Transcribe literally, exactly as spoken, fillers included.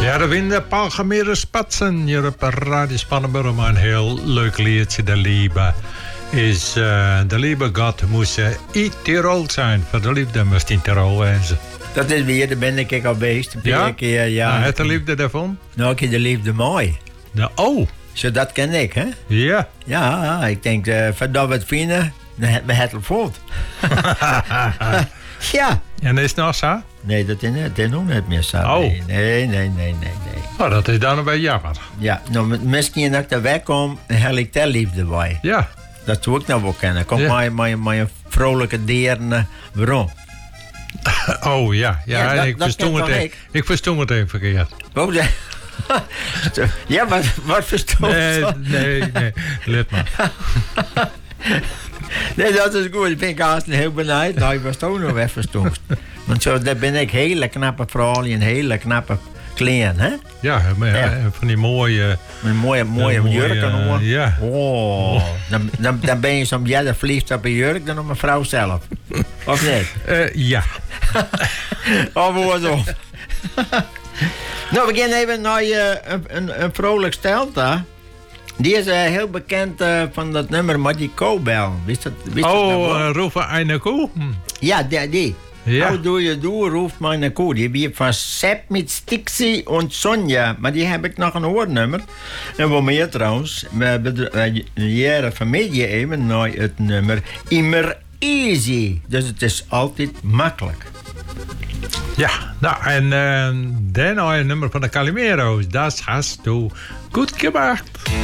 Ja, de wind Palgemere Spatsen hier op Radio Spannenburg. Maar een heel leuk liedje, De Liebe. Is uh, De Liebe God moest uh, in Tirol zijn. Voor de liefde moest in Tirol wezen. Dat is weer, daar ben ik al geweest. Ja? Keer, ja. Nou, het de liefde daarvan? Nou, ik heb de liefde mooi. Nou, oh. Zo, dat ken ik, hè? Ja. Ja, ik denk, uh, voordat we het vinden, dan hebben we het al voort. Ja. En is het nog zo? Nee, dat is, dat is nog niet meer zo. Oh. Nee, nee, nee, nee, nee. Oh, dat is dan een beetje jammer. Ja, nou, misschien dat ik er wegkom, dan heb ik de liefde bij. Ja. Dat zou ik nou wel kennen. Kom Ja. maar, maar, maar een vrolijke dieren. Waarom? Oh, ja. Ja, Ja, dat- ik, dat verstond ken het toch even, ik? ik verstond het even verkeerd. Wat zei- ja, wat, wat verstond Nee, je? nee, nee. Let maar. Nee, dat is goed. Ik ben ik haast heel benieuwd. Nou, ik was toch nog even verstoord. Want zo, daar ben ik hele knappe vrouw en hele knappe klein, hè? Ja, maar, Ja. van die mooie... Met mooie, mooie Ja, mooie, jurken hoor. uh, ja. Oh, dan, dan, dan ben je zo'n jij verliefd op een jurk dan op een vrouw zelf. Of niet? Uh, ja. Of hoe zo. Nou, we gaan even naar uh, een, een, een vrolijk stelta. Die is uh, heel bekend uh, van dat nummer met die koobel. Wist dat, wist dat nou Oh, wel? uh, roepen eine koe? Hm. Ja, die. die. Ja. Hoe doe je doe, roept meine koe. Die heb je van Sepp met Stixie en Sonja. Maar die heb ik nog een oornummer. En wat meer trouwens. We hebben een jaren familie even naar het nummer Immer Easy. Dus het is altijd makkelijk. Ja, nou, en uh, dan een nummer van de Calimero's. Dat hast du goed gemaakt.